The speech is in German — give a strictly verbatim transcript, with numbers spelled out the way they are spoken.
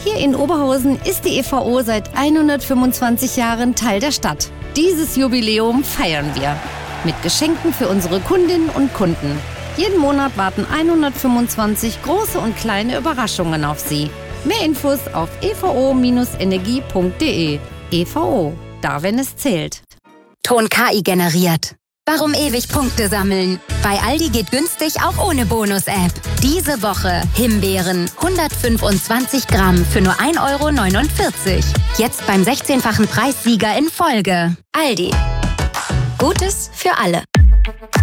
Hier in Oberhausen ist die E V O seit hundertfünfundzwanzig Jahren Teil der Stadt. Dieses Jubiläum feiern wir mit Geschenken für unsere Kundinnen und Kunden. Jeden Monat warten hundertfünfundzwanzig große und kleine Überraschungen auf Sie. Mehr Infos auf e v o Bindestrich energie punkt de. E V O, da wenn es zählt. Ton K I generiert. Warum ewig Punkte sammeln? Bei Aldi geht günstig auch ohne Bonus-App. Diese Woche Himbeeren, hundertfünfundzwanzig Gramm für nur ein Euro neunundvierzig. Jetzt beim sechzehnfachen Preissieger in Folge. Aldi. Gutes für alle.